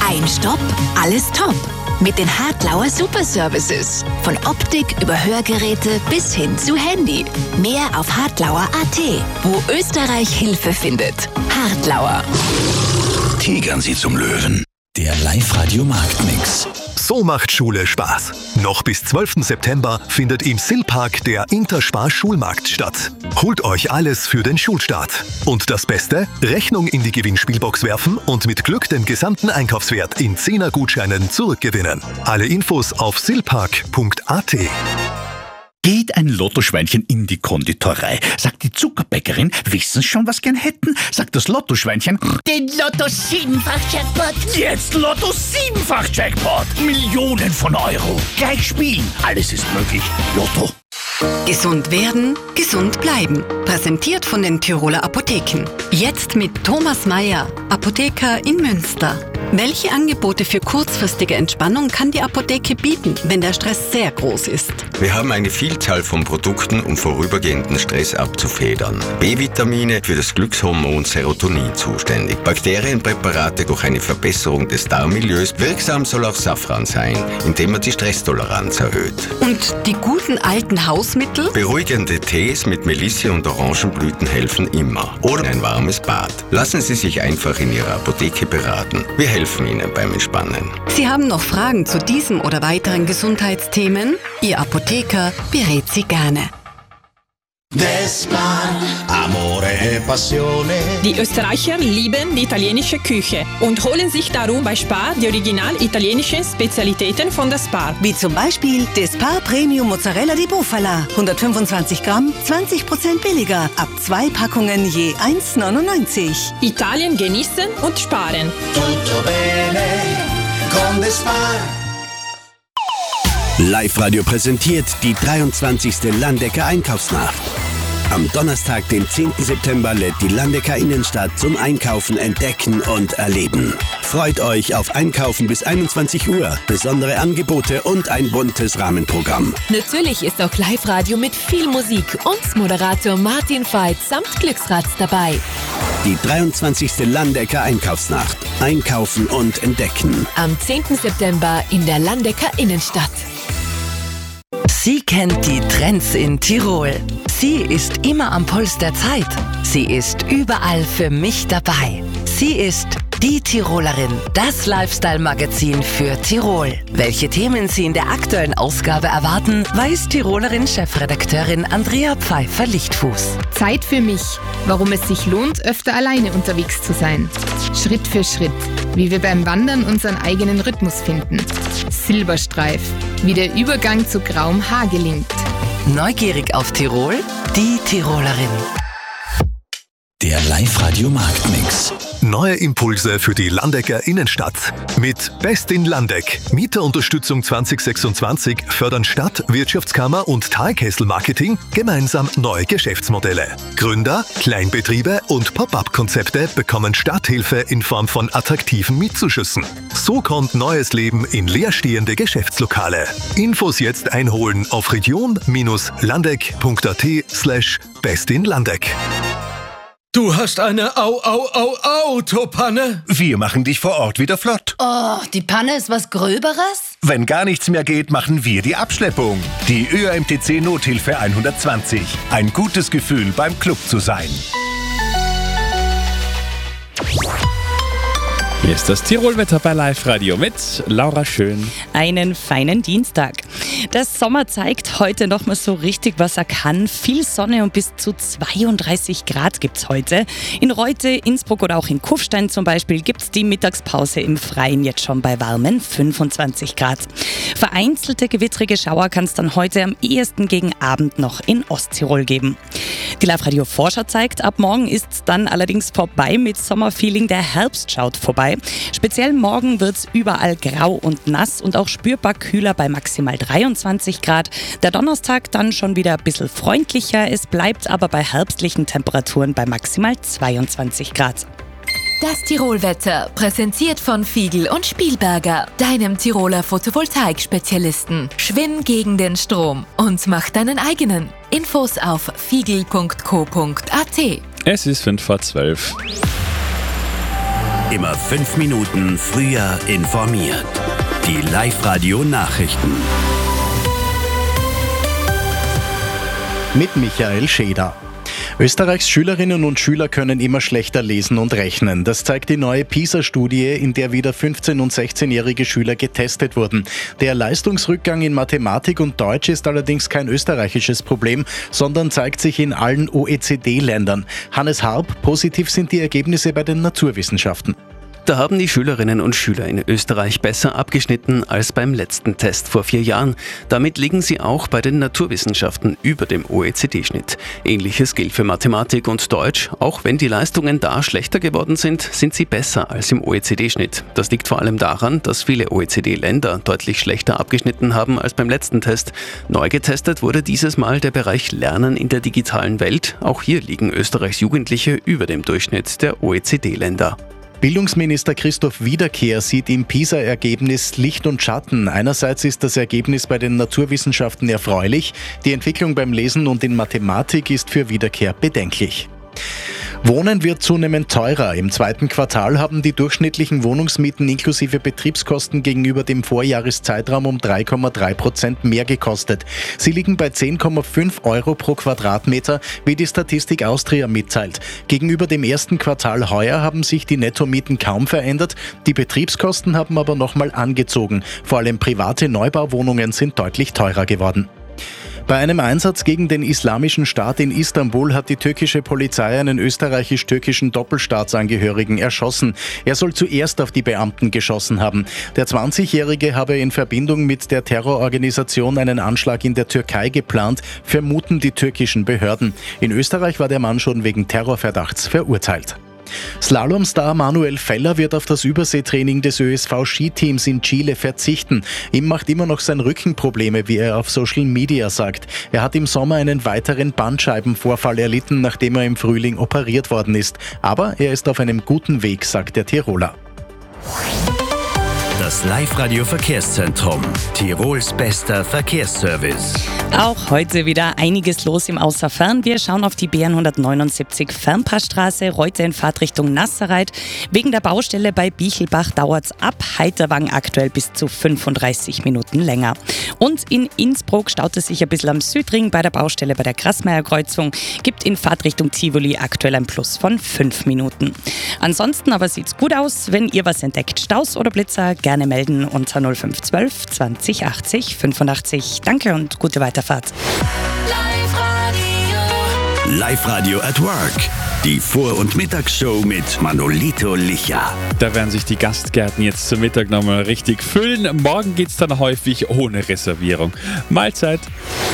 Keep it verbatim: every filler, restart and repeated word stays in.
Ein Stopp, alles top. Mit den Hartlauer Superservices. Von Optik über Hörgeräte bis hin zu Handy. Mehr auf hartlauer punkt at, wo Österreich Hilfe findet. Hartlauer. Tigern Sie zum Löwen. Der Live-Radio-Marktmix. So macht Schule Spaß. Noch bis zwölften September findet im Sillpark der Interspar-Schulmarkt statt. Holt euch alles für den Schulstart. Und das Beste? Rechnung in die Gewinnspielbox werfen und mit Glück den gesamten Einkaufswert in Zehner-Gutscheinen zurückgewinnen. Alle Infos auf sillpark punkt at. Geht ein Lottoschweinchen in die Konditorei, sagt die Zuckerbäckerin, wissen schon, was gern hätten, sagt das Lottoschweinchen, den Lotto-Siebenfach-Jackpot. Jetzt Lotto Siebenfach-Jackpot. Millionen von Euro. Gleich spielen. Alles ist möglich. Lotto. Gesund werden, gesund bleiben. Präsentiert von den Tiroler Apotheken. Jetzt mit Thomas Mayer, Apotheker in Münster. Welche Angebote für kurzfristige Entspannung kann die Apotheke bieten, wenn der Stress sehr groß ist? Wir haben eine Vielzahl von Produkten, um vorübergehenden Stress abzufedern. B-Vitamine für das Glückshormon Serotonin zuständig. Bakterienpräparate durch eine Verbesserung des Darmmilieus. Wirksam soll auch Safran sein, indem er die Stresstoleranz erhöht. Und die guten alten Hausmittel? Beruhigende Tees mit Melisse und Orangenblüten helfen immer. Oder ein warmes Bad. Lassen Sie sich einfach in Ihrer Apotheke beraten. Wir helfen Ihnen beim Entspannen. Sie haben noch Fragen zu diesem oder weiteren Gesundheitsthemen? Ihr Apotheker berät Sie gerne. Despar, Amore e Passione. Die Österreicher lieben die italienische Küche und holen sich darum bei Spar die original italienischen Spezialitäten von der Spar. Wie zum Beispiel Despar Premium Mozzarella di Bufala. hundertfünfundzwanzig Gramm, zwanzig Prozent billiger. Ab zwei Packungen je eins neunundneunzig. Italien genießen und sparen. Tutto bene con Despar. Live-Radio präsentiert die dreiundzwanzigste Landecker Einkaufsnacht. Am Donnerstag, den zehnten September, lädt die Landecker Innenstadt zum Einkaufen, Entdecken und Erleben. Freut euch auf Einkaufen bis einundzwanzig Uhr, besondere Angebote und ein buntes Rahmenprogramm. Natürlich ist auch Live-Radio mit viel Musik und Moderator Martin Veit samt Glücksrad dabei. Die dreiundzwanzigste Landecker Einkaufsnacht. Einkaufen und Entdecken. Am zehnten September in der Landecker Innenstadt. Sie kennt die Trends in Tirol. Sie ist immer am Puls der Zeit. Sie ist überall für mich dabei. Sie ist die Tirolerin, das Lifestyle-Magazin für Tirol. Welche Themen Sie in der aktuellen Ausgabe erwarten, weiß Tirolerin-Chefredakteurin Andrea Pfeiffer-Lichtfuß. Zeit für mich, warum es sich lohnt, öfter alleine unterwegs zu sein. Schritt für Schritt, wie wir beim Wandern unseren eigenen Rhythmus finden. Silberstreif, wie der Übergang zu grauem Haar gelingt. Neugierig auf Tirol? Die Tirolerin. Der Live-Radio-Marktmix. Neue Impulse für die Landecker Innenstadt. Mit Best in Landeck. Mieterunterstützung zwanzig sechsundzwanzig fördern Stadt, Wirtschaftskammer und Talkessel-Marketing gemeinsam neue Geschäftsmodelle. Gründer, Kleinbetriebe und Pop-up-Konzepte bekommen Stadthilfe in Form von attraktiven Mietzuschüssen. So kommt neues Leben in leerstehende Geschäftslokale. Infos jetzt einholen auf region-landeck punkt at slash bestinlandeck. Du hast eine Au-Au-Au-Autopanne? Wir machen dich vor Ort wieder flott. Oh, die Panne ist was Gröberes? Wenn gar nichts mehr geht, machen wir die Abschleppung. Die Ö A M T C Nothilfe hundertzwanzig. Ein gutes Gefühl, beim Club zu sein. Hier ist das Tirolwetter bei Live-Radio mit Laura Schön. Einen feinen Dienstag. Der Sommer zeigt heute noch mal so richtig, was er kann. Viel Sonne und bis zu zweiunddreißig Grad gibt's heute. In Reute, Innsbruck oder auch in Kufstein zum Beispiel gibt's die Mittagspause im Freien jetzt schon bei warmen fünfundzwanzig Grad. Vereinzelte gewittrige Schauer kann es dann heute am ehesten gegen Abend noch in Osttirol geben. Die Live-Radio-Vorschau zeigt, ab morgen ist's dann allerdings vorbei mit Sommerfeeling. Der Herbst schaut vorbei. Speziell morgen wird's überall grau und nass und auch spürbar kühler bei maximal dreiundzwanzig Grad. Der Donnerstag dann schon wieder ein bisschen freundlicher. Es bleibt aber bei herbstlichen Temperaturen bei maximal zweiundzwanzig Grad. Das Tirolwetter, präsentiert von Fiegel und Spielberger, deinem Tiroler Photovoltaik-Spezialisten. Schwimm gegen den Strom und mach deinen eigenen. Infos auf fiegel punkt co punkt at. Es ist fünf vor zwölf. Immer fünf Minuten früher informiert. Die Live-Radio-Nachrichten. Mit Michael Scheder. Österreichs Schülerinnen und Schüler können immer schlechter lesen und rechnen. Das zeigt die neue PISA-Studie, in der wieder fünfzehn- und sechzehnjährige Schüler getestet wurden. Der Leistungsrückgang in Mathematik und Deutsch ist allerdings kein österreichisches Problem, sondern zeigt sich in allen O E C D-Ländern. Hannes Harb, positiv sind die Ergebnisse bei den Naturwissenschaften. Da haben die Schülerinnen und Schüler in Österreich besser abgeschnitten als beim letzten Test vor vier Jahren. Damit liegen sie auch bei den Naturwissenschaften über dem O E C D-Schnitt. Ähnliches gilt für Mathematik und Deutsch. Auch wenn die Leistungen da schlechter geworden sind, sind sie besser als im O E C D-Schnitt. Das liegt vor allem daran, dass viele O E C D-Länder deutlich schlechter abgeschnitten haben als beim letzten Test. Neu getestet wurde dieses Mal der Bereich Lernen in der digitalen Welt. Auch hier liegen Österreichs Jugendliche über dem Durchschnitt der O E C D-Länder. Bildungsminister Christoph Wiederkehr sieht im PISA-Ergebnis Licht und Schatten. Einerseits ist das Ergebnis bei den Naturwissenschaften erfreulich, die Entwicklung beim Lesen und in Mathematik ist für Wiederkehr bedenklich. Wohnen wird zunehmend teurer. Im zweiten Quartal haben die durchschnittlichen Wohnungsmieten inklusive Betriebskosten gegenüber dem Vorjahreszeitraum um drei Komma drei Prozent mehr gekostet. Sie liegen bei zehn Komma fünf Euro pro Quadratmeter, wie die Statistik Austria mitteilt. Gegenüber dem ersten Quartal heuer haben sich die Nettomieten kaum verändert, die Betriebskosten haben aber nochmal angezogen. Vor allem private Neubauwohnungen sind deutlich teurer geworden. Bei einem Einsatz gegen den Islamischen Staat in Istanbul hat die türkische Polizei einen österreichisch-türkischen Doppelstaatsangehörigen erschossen. Er soll zuerst auf die Beamten geschossen haben. Der zwanzigjährige habe in Verbindung mit der Terrororganisation einen Anschlag in der Türkei geplant, vermuten die türkischen Behörden. In Österreich war der Mann schon wegen Terrorverdachts verurteilt. Slalomstar Manuel Feller wird auf das Überseetraining des Ö S V-Skiteams in Chile verzichten. Ihm macht immer noch sein Rücken Probleme, wie er auf Social Media sagt. Er hat im Sommer einen weiteren Bandscheibenvorfall erlitten, nachdem er im Frühling operiert worden ist. Aber er ist auf einem guten Weg, sagt der Tiroler. Das Live-Radio-Verkehrszentrum. Tirols bester Verkehrsservice. Auch heute wieder einiges los im Außerfern. Wir schauen auf die B N hundertneunundsiebzig Fernpassstraße, heute in Fahrtrichtung Nasserreit. Wegen der Baustelle bei Bichelbach dauert es ab Heiterwang aktuell bis zu fünfunddreißig Minuten länger. Und in Innsbruck staut es sich ein bisschen am Südring bei der Baustelle bei der Grasmeier-Kreuzung. Gibt in Fahrtrichtung Tivoli aktuell ein Plus von fünf Minuten. Ansonsten aber sieht's gut aus. Wenn ihr was entdeckt, Staus oder Blitzer, gerne melden unter null fünf zwölf zwanzig achtzig fünfundachtzig. Danke und gute Weiterfahrt. Live-Radio at Work. Die Vor- und Mittagsshow mit Manolito Licha. Da werden sich die Gastgärten jetzt zum Mittag nochmal richtig füllen. Morgen geht's dann häufig ohne Reservierung. Mahlzeit!